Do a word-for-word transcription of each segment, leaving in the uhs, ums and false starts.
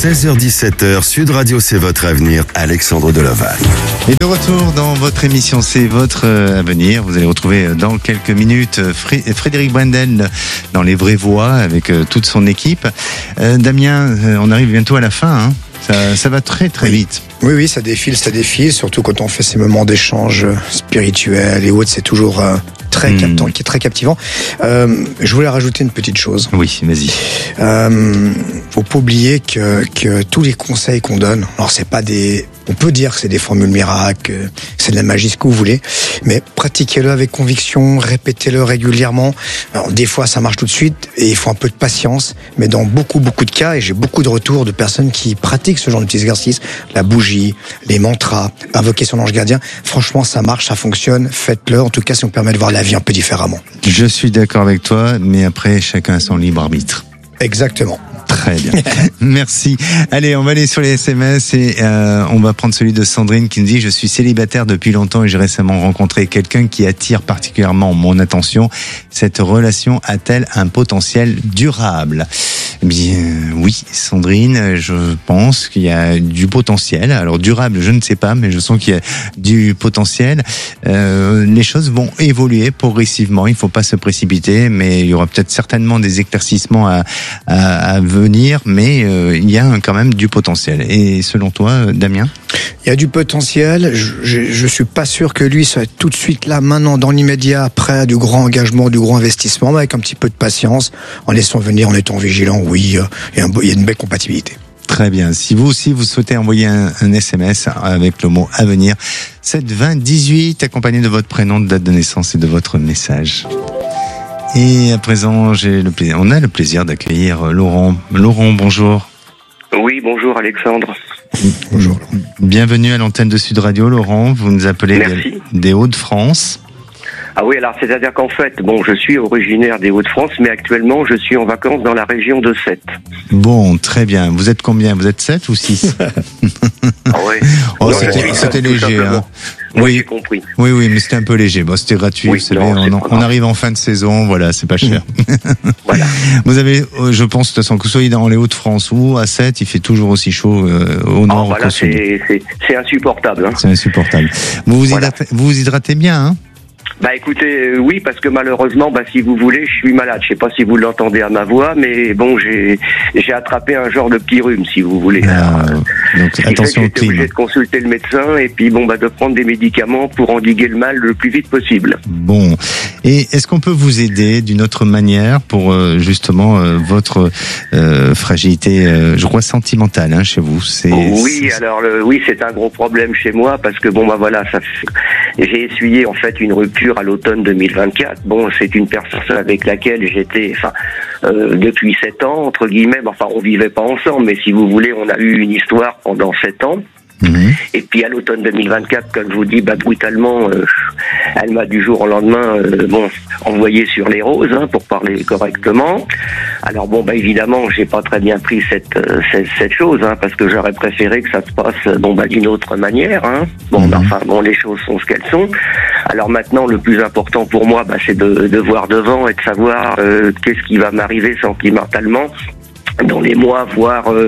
seize heures dix-sept heures, Sud Radio, c'est votre avenir, Alexandre Delaval. Et de retour dans votre émission, c'est votre avenir. Vous allez retrouver dans quelques minutes Frédéric Brendel dans Les Vraies Voix avec toute son équipe. Euh, Damien, on arrive bientôt à la fin, hein. Ça, ça va très très oui. vite. Oui, oui, ça défile, ça défile, surtout quand on fait ces moments d'échange spirituels et autres, c'est toujours euh, très mmh. captant, qui est très captivant. Euh, je voulais rajouter une petite chose. Oui, vas-y. Euh, faut pas oublier que, que tous les conseils qu'on donne, alors c'est pas des, on peut dire que c'est des formules miracles, que c'est de la magie, ce que vous voulez, mais pratiquez-le avec conviction, répétez-le régulièrement. Alors, des fois, ça marche tout de suite et il faut un peu de patience, mais dans beaucoup, beaucoup de cas, et j'ai beaucoup de retours de personnes qui pratiquent ce genre de petits exercices, la bougie, les mantras, invoquer son ange gardien, franchement, ça marche, ça fonctionne, faites-le, en tout cas, ça nous permet de voir la vie un peu différemment. Je suis d'accord avec toi, mais après, chacun a son libre arbitre. Exactement. Très bien. Merci. Allez, on va aller sur les S M S et euh, on va prendre celui de Sandrine qui nous dit « Je suis célibataire depuis longtemps et j'ai récemment rencontré quelqu'un qui attire particulièrement mon attention. Cette relation a-t-elle un potentiel durable ?» Eh bien, oui, Sandrine, je pense qu'il y a du potentiel. Alors, durable, je ne sais pas, mais je sens qu'il y a du potentiel. Euh, les choses vont évoluer progressivement. Il ne faut pas se précipiter, mais il y aura peut-être certainement des éclaircissements à, à, à venir, mais euh, il y a quand même du potentiel. Et selon toi, Damien ? Il y a du potentiel. Je, je, je suis pas sûr que lui soit tout de suite là, maintenant, dans l'immédiat, prêt à du grand engagement, du grand investissement, mais avec un petit peu de patience, en laissant venir, en étant vigilant. Oui, euh, il y a un, il y a une belle compatibilité. Très bien. Si vous aussi, vous souhaitez envoyer un, un S M S avec le mot avenir, sept vingt dix-huit, accompagné de votre prénom, de date de naissance et de votre message. Et à présent, j'ai le plaisir, on a le plaisir d'accueillir Laurent. Laurent, bonjour. Oui, bonjour Alexandre. Bonjour. Bienvenue à l'antenne de Sud Radio, Laurent. Vous nous appelez des, des Hauts-de-France. Ah oui, alors c'est-à-dire qu'en fait, bon, je suis originaire des Hauts-de-France, mais actuellement, je suis en vacances dans la région de Sète. Bon, très bien. Vous êtes combien ? Vous êtes sept ou six ? Ah ouais. Oh, non, c'était, c'était léger, hein. Oui, oui, j'ai compris. Oui, oui, mais c'était un peu léger. Bon, c'était gratuit, oui, vous savez, non, on, on arrive en fin de saison, voilà, c'est pas cher. Voilà. Vous avez, je pense, de toute façon, que vous soyez dans les Hauts-de-France ou à Sète, il fait toujours aussi chaud euh, au nord. Oh, voilà, c'est, c'est, c'est insupportable. Hein. C'est insupportable. Vous vous, voilà. hydratez, vous vous hydratez bien, hein ? Bah écoutez, euh, oui, parce que malheureusement, bah si vous voulez, je suis malade. Je sais pas si vous l'entendez à ma voix, mais bon, j'ai j'ai attrapé un genre de petit rhume, si vous voulez. Ah, Alors, donc attention au climat. Obligé de consulter le médecin et puis bon bah de prendre des médicaments pour endiguer le mal le plus vite possible. Bon, et est-ce qu'on peut vous aider d'une autre manière pour euh, justement euh, votre euh, fragilité, euh, je crois sentimentale, hein, chez vous. C'est, oui, c'est... alors le, oui, c'est un gros problème chez moi parce que bon bah voilà, ça, j'ai essuyé en fait une rupture à l'automne deux mille vingt-quatre. Bon, c'est une personne avec laquelle j'étais, enfin, euh, depuis sept ans entre guillemets. Enfin, on vivait pas ensemble, mais si vous voulez, on a eu une histoire pendant sept ans. Mmh. Et puis à l'automne deux mille vingt-quatre, comme je vous dis, bah brutalement, euh, elle m'a du jour au lendemain, euh, bon, envoyé sur les roses, hein, pour parler correctement. Alors bon, bah évidemment, j'ai pas très bien pris cette euh, cette, cette chose, hein, parce que j'aurais préféré que ça se passe, bon, bah d'une autre manière, hein. Bon, mmh. bah, enfin, bon, les choses sont ce qu'elles sont. Alors maintenant, le plus important pour moi, bah, c'est de, de voir devant et de savoir euh, qu'est-ce qui va m'arriver sentimentalement dans les mois, voire euh,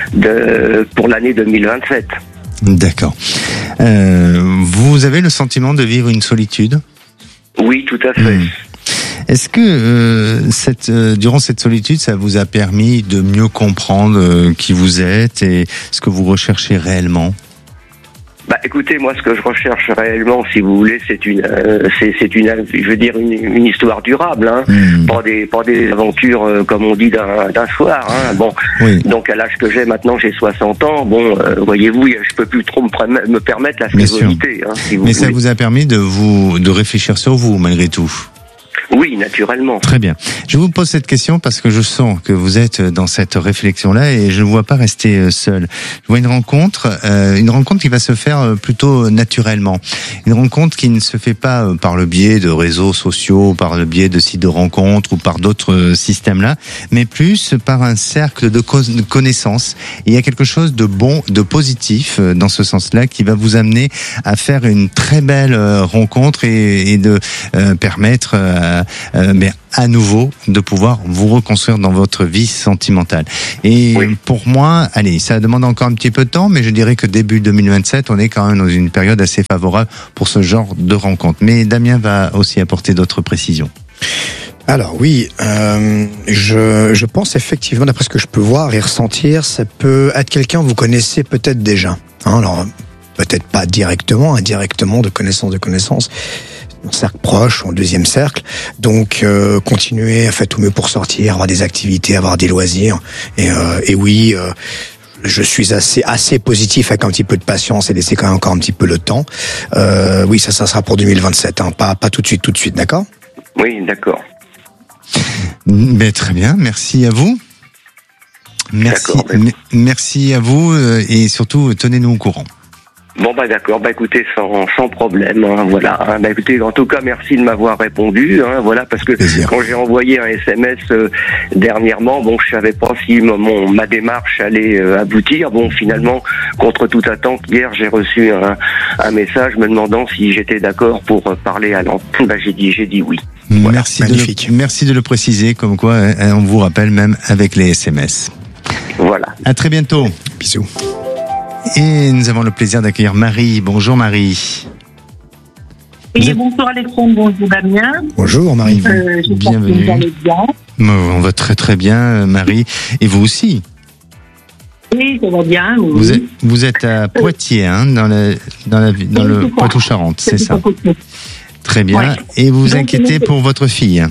de pour l'année deux mille vingt-sept. D'accord. Euh, vous avez le sentiment de vivre une solitude ? Oui, tout à fait. Mmh. Est-ce que euh, cette, euh, durant cette solitude, ça vous a permis de mieux comprendre euh, qui vous êtes et ce que vous recherchez réellement ? Bah, écoutez, moi, ce que je recherche réellement, si vous voulez, c'est une, euh, c'est, c'est une, je veux dire, une, une histoire durable, hein. Mmh. Pas des, pas des aventures, euh, comme on dit, d'un, d'un soir, hein. Bon. Oui. Donc, à l'âge que j'ai maintenant, j'ai soixante ans. Bon, euh, voyez-vous, je peux plus trop me, pré- me permettre la frivolité, hein, si vous Mais voulez. Ça vous a permis de vous, de réfléchir sur vous, malgré tout. Oui, naturellement. Très bien. Je vous pose cette question parce que je sens que vous êtes dans cette réflexion-là et je ne vois pas rester seul. Je vois une rencontre, euh, une rencontre qui va se faire plutôt naturellement. Une rencontre qui ne se fait pas par le biais de réseaux sociaux, par le biais de sites de rencontres ou par d'autres systèmes-là, mais plus par un cercle de connaissances. Il y a quelque chose de bon, de positif dans ce sens-là qui va vous amener à faire une très belle rencontre et, et de euh, permettre à euh, mais à nouveau de pouvoir vous reconstruire dans votre vie sentimentale. Et oui. pour moi, allez, ça demande encore un petit peu de temps, mais je dirais que début deux mille vingt-sept, on est quand même dans une période assez favorable pour ce genre de rencontre. Mais Damien va aussi apporter d'autres précisions. Alors oui, euh, je, je pense effectivement, d'après ce que je peux voir et ressentir, ça peut être quelqu'un que vous connaissez peut-être déjà. Hein, alors peut-être pas directement, indirectement, de connaissance de connaissance, en cercle proche, en deuxième cercle. Donc euh, continuer à faire tout mieux pour sortir, avoir des activités, avoir des loisirs. Et, euh, et oui. Euh, Je suis assez assez positif avec un petit peu de patience et laisser quand même encore un petit peu le temps. Euh, oui, ça, ça sera pour deux mille vingt-sept, hein, pas pas tout de suite, tout de suite, d'accord ? Oui, d'accord. Mais très bien, merci à vous. Merci, m- merci à vous et surtout tenez-nous au courant. Bon bah d'accord, bah écoutez sans sans problème, hein, voilà. Hein, bah écoutez, en tout cas merci de m'avoir répondu, hein, voilà, parce que Plaisir. Quand j'ai envoyé un S M S euh, dernièrement, bon je savais pas si mon ma démarche allait euh, aboutir. Bon finalement, contre toute attente, hier j'ai reçu un un message me demandant si j'étais d'accord pour euh, parler à l'antenne. Bah j'ai dit j'ai dit oui. Voilà. Merci Magnifique. de le, merci de le préciser, comme quoi on vous rappelle même avec les S M S. Voilà. À très bientôt. Bisous. Et nous avons le plaisir d'accueillir Marie. Bonjour Marie. Oui, êtes... bonjour Alexandre, bonjour Damien. Bonjour Marie. Euh, Bienvenue. Que vous allez bien. On va très très bien Marie. Et vous aussi? Oui, ça va bien. Oui. Vous, êtes, vous êtes à Poitiers, hein, dans, la, dans, la, dans oui, le Poitou-Charentes, c'est, c'est ça? Très bien. Ouais. Et vous vous inquiétez pour votre fille?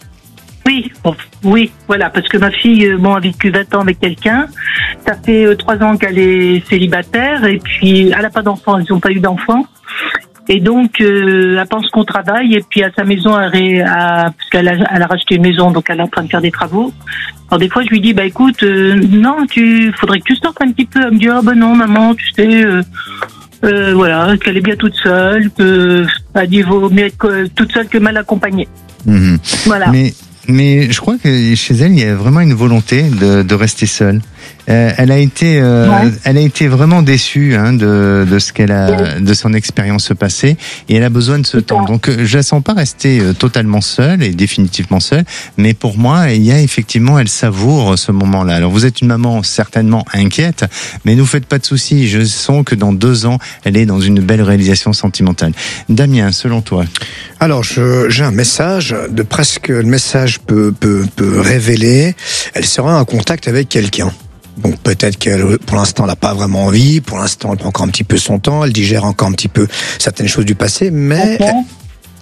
Oui, bon, oui, voilà, parce que ma fille, bon, a vécu vingt ans avec quelqu'un. Ça fait euh, trois ans qu'elle est célibataire et puis elle n'a pas d'enfants, ils n'ont pas eu d'enfants. Et donc, euh, elle pense qu'on travaille et puis à sa maison, elle ré, à, parce qu'elle a, elle a racheté une maison, donc elle est en train de faire des travaux. Alors des fois, je lui dis, bah écoute, euh, non, tu, faudrait que tu sortes un petit peu. Elle me dit, ah oh, ben non, maman, tu sais. Euh, Euh, voilà, qu'elle est bien toute seule, que elle dit vaut mieux être toute seule que mal accompagnée. Mmh. Voilà. Mais mais je crois que chez elle, il y a vraiment une volonté de, de rester seule. Euh, elle a été, euh, ouais. elle a été vraiment déçue hein, de, de ce qu'elle a, oui. de son expérience passée, et elle a besoin de ce temps. Donc, je la sens pas rester totalement seule et définitivement seule, mais pour moi, il y a effectivement, elle savoure ce moment-là. Alors, vous êtes une maman certainement inquiète, mais ne vous faites pas de soucis. Je sens que dans deux ans, elle est dans une belle réalisation sentimentale. Damien, selon toi? Alors, je, j'ai un message de presque le message peut peut peut révéler. Elle sera en contact avec quelqu'un. Donc peut-être qu'elle, pour l'instant, elle n'a pas vraiment envie. Pour l'instant, elle prend encore un petit peu son temps. Elle digère encore un petit peu certaines choses du passé. Mais... Okay. Pardon ?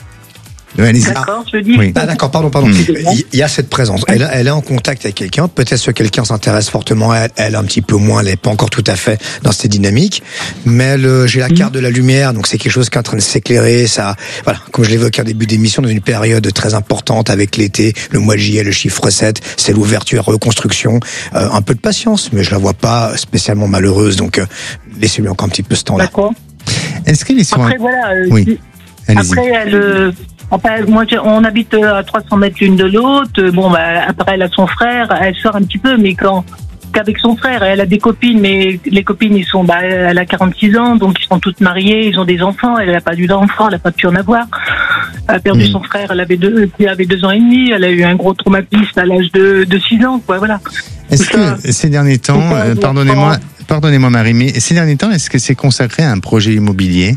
D'accord, je dis. Oui. Ah, d'accord, pardon, pardon. Mmh. Il y a cette présence. Elle, elle est en contact avec quelqu'un. Peut-être que quelqu'un s'intéresse fortement à elle, elle un petit peu moins. Elle n'est pas encore tout à fait dans ces dynamiques. Mais le, j'ai la mmh. carte de la lumière, donc c'est quelque chose qui est en train de s'éclairer. Ça, voilà, comme je l'évoquais en début d'émission, dans une période très importante avec l'été, le mois de juillet, le chiffre sept, c'est l'ouverture, la reconstruction. Euh, un peu de patience, mais je la vois pas spécialement malheureuse. Donc, euh, laissez-lui encore un petit peu ce temps-là. D'accord. Est-ce qu'elle est sur Après, un... voilà. Euh, oui. Allez-y. Après, elle. Euh... Enfin, moi, on habite à trois cents mètres l'une de l'autre. Bon, bah, après, elle a son frère. Elle sort un petit peu, mais quand qu'avec son frère, elle a des copines, mais les copines, ils sont, bah, elle a quarante-six ans, donc ils sont toutes mariées, ils ont des enfants. Elle n'a pas eu d'enfants, elle n'a pas pu en avoir. Elle a perdu mmh. son frère. Elle avait deux, elle avait deux ans et demi. Elle a eu un gros traumatisme à l'âge de, de six ans, quoi. Voilà. Est-ce que ça, ces derniers temps, euh, pardonnez-moi, pardonnez-moi, Marie, mais ces derniers temps, est-ce que c'est consacré à un projet immobilier?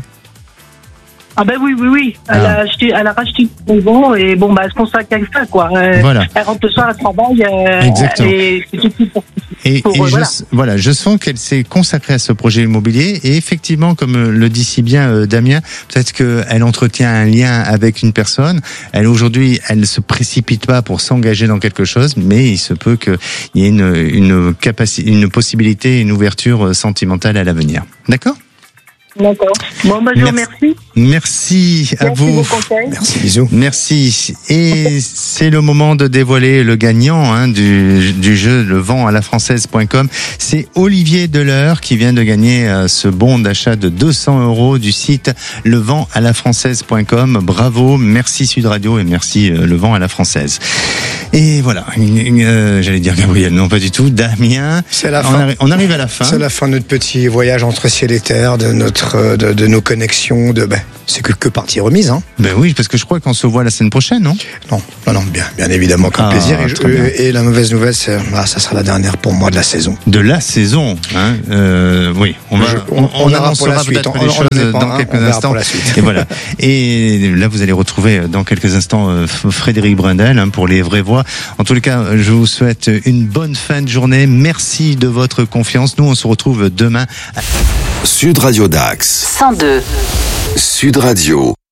Ah ben oui, oui, oui. Elle ah. a acheté, elle a racheté une maison et bon, bah, elle se consacre à ça, quoi. Elle, voilà. Elle rentre le soir, elle travaille. Exactement. Et c'est tout pour, et, pour, et euh, je, voilà. voilà, je sens qu'elle s'est consacrée à ce projet immobilier et effectivement, comme le dit si bien euh, Damien, peut-être qu'elle entretient un lien avec une personne. Elle aujourd'hui, elle ne se précipite pas pour s'engager dans quelque chose, mais il se peut qu'il y ait une, une capacité, une possibilité, une ouverture sentimentale à l'avenir. D'accord? D'accord. Bon, bah, je vous remercie. Merci à Merci vous. Merci, bisous. Merci. Et c'est le moment de dévoiler le gagnant hein, du, du jeu le vent à la française point com. C'est Olivier Deleur qui vient de gagner euh, ce bon d'achat de deux cents euros du site le vent à la française point com. Bravo, merci Sud Radio et merci euh, le vent à la française. Et voilà, une, une, euh, j'allais dire Gabriel, non pas du tout, Damien. C'est la on, fin. Arri- on arrive à la fin. C'est la fin de notre petit voyage entre ciel et terre, de notre notre, de, de nos connexions, de, ben, c'est que, que partie remise, hein. Ben oui, parce que je crois qu'on se voit la semaine prochaine, non? Non, non, non, bien, bien évidemment, qu'un Ah, plaisir. Et, je- très bien. et la mauvaise nouvelle, c'est, ah, ça sera la dernière pour moi de la saison. De la saison, hein. Euh, oui, on va, Je- on, on- on on verra pour la annoncera suite. peut-être On- les on choses en est pas, dans hein, quelques on verra instants. pour la suite. Et voilà. Et là, vous allez retrouver dans quelques instants euh, F- Frédéric Brundel hein, pour les vraies voix. En tous les cas, je vous souhaite une bonne fin de journée. Merci de votre confiance. Nous, on se retrouve demain. Sud Radio Dax. cent deux. Sud Radio.